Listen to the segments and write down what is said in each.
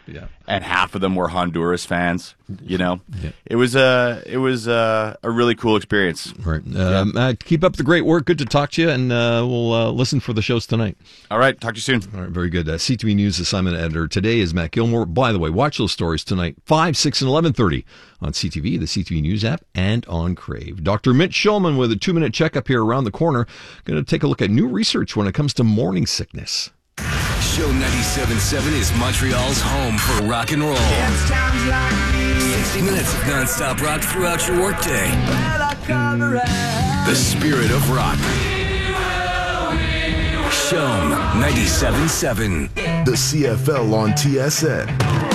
Yeah. And half of them were Honduras fans. You know, Yeah. it was a really cool experience. Right. Keep up the great work. Good to talk to you, and we'll listen for the shows tonight. All right. Talk to you soon. All right. Very good. CTV News assignment editor today is Matt Gilmore. By the way, watch those stories tonight, 5, 6, and 11:30 on CTV, the CTV News app, and on Crave. Dr. Mitch Schulman with a 2-minute checkup here around the corner. Going to take a look at new research when it comes to morning sickness. Show 97.7 is Montreal's home for rock and roll. 60 minutes of non-stop rock throughout your workday. The spirit of rock. Show 97.7. The CFL on TSN.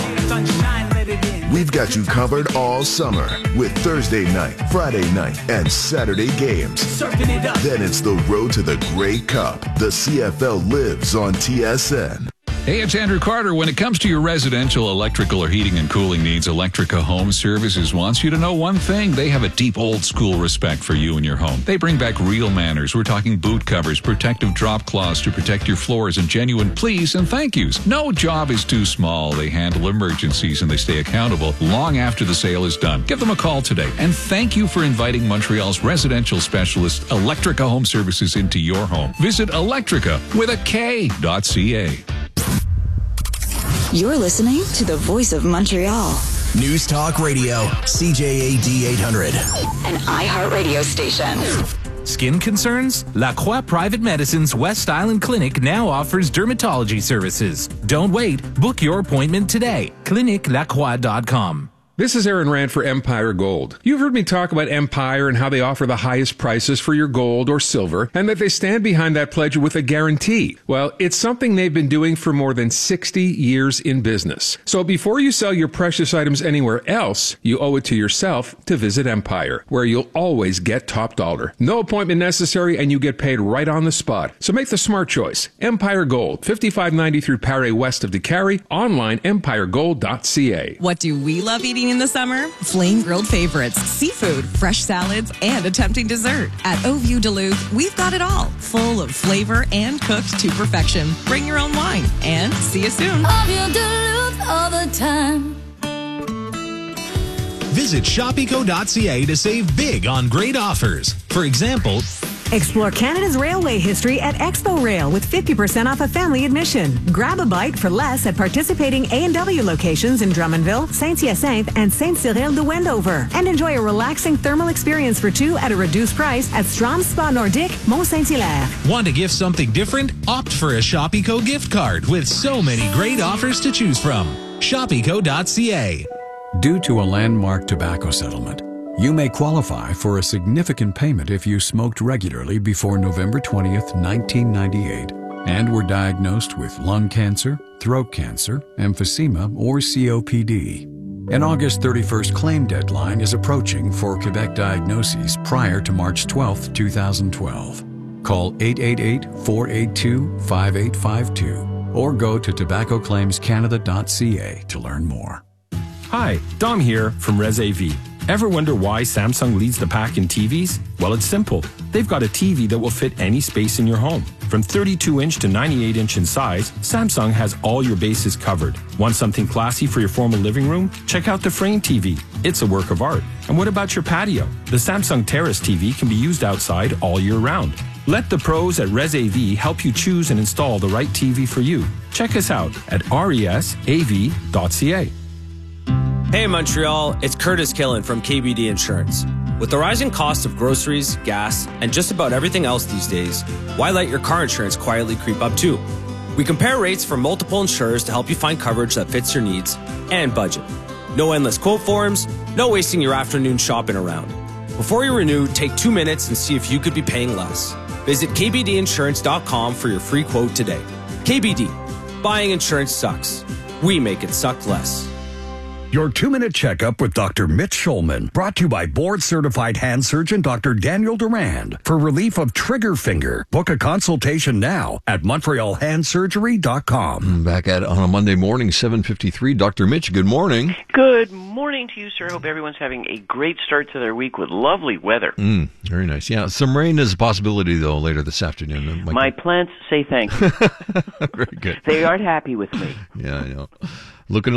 We've got you covered all summer with Thursday night, Friday night, and Saturday games. Then it's the road to the Grey Cup. The CFL lives on TSN. Hey, it's Andrew Carter. When it comes to your residential electrical or heating and cooling needs, Electrica Home Services wants you to know one thing. They have a deep old-school respect for you and your home. They bring back real manners. We're talking boot covers, protective drop cloths to protect your floors, and genuine please and thank yous. No job is too small. They handle emergencies, and they stay accountable long after the sale is done. Give them a call today. And thank you for inviting Montreal's residential specialist, Electrica Home Services, into your home. Visit Electrica with a K.ca. You're listening to the Voice of Montreal. News Talk Radio, CJAD 800. An iHeartRadio station. Skin concerns? La Croix Private Medicine's West Island Clinic now offers dermatology services. Don't wait. Book your appointment today. ClinicLaCroix.com. This is Aaron Rand for Empire Gold. You've heard me talk about Empire and how they offer the highest prices for your gold or silver, and that they stand behind that pledge with a guarantee. Well, it's something they've been doing for more than 60 years in business. So before you sell your precious items anywhere else, you owe it to yourself to visit Empire, where you'll always get top dollar. No appointment necessary, and you get paid right on the spot. So make the smart choice. Empire Gold, 5590 through Paré west of DeCarry, online empiregold.ca. What do we love eating in the summer? Flame grilled favorites, seafood, fresh salads, and a tempting dessert. At Oview Duluth, we've got it all, full of flavor and cooked to perfection. Bring your own wine, and see you soon. Oview Duluth all the time. Visit shopeco.ca to save big on great offers. For example, explore Canada's railway history at Expo Rail with 50% off a family admission. Grab a bite for less at participating A&W locations in Drummondville, Saint-Hyacinthe, and Saint-Cyril de Wendover. And enjoy a relaxing thermal experience for two at a reduced price at Strom Spa Nordique, Mont-Saint-Hilaire. Want to gift something different? Opt for a Shopeco gift card with so many great offers to choose from. Shopeco.ca. Due to a landmark tobacco settlement, you may qualify for a significant payment if you smoked regularly before November 20th, 1998, and were diagnosed with lung cancer, throat cancer, emphysema, or COPD. An August 31st claim deadline is approaching for Quebec diagnoses prior to March 12th, 2012. Call 888-482-5852 or go to tobaccoclaimscanada.ca to learn more. Hi, Dom here from Res AV. Ever wonder why Samsung leads the pack in TVs? Well, it's simple. They've got a TV that will fit any space in your home. From 32-inch to 98-inch in size, Samsung has all your bases covered. Want something classy for your formal living room? Check out the Frame TV. It's a work of art. And what about your patio? The Samsung Terrace TV can be used outside all year round. Let the pros at Res AV help you choose and install the right TV for you. Check us out at resav.ca. Hey Montreal, it's Curtis Killen from KBD Insurance. With the rising cost of groceries, gas, and just about everything else these days, why let your car insurance quietly creep up too? We compare rates from multiple insurers to help you find coverage that fits your needs and budget. No endless quote forms, no wasting your afternoon shopping around. Before you renew, take 2 minutes and see if you could be paying less. Visit kbdinsurance.com for your free quote today. KBD, buying insurance sucks. We make it suck less. Your 2-minute checkup with Dr. Mitch Schulman, brought to you by board-certified hand surgeon Dr. Daniel Durand for relief of trigger finger. Book a consultation now at MontrealHandSurgery.com. Back at on a Monday morning, 7:53. Dr. Mitch, good morning. Good morning to you, sir. Hope everyone's having a great start to their week with lovely weather. Very nice. Yeah, some rain is a possibility, though, later this afternoon. My plants say thank you. Very good. They aren't happy with me. Yeah, I know. Looking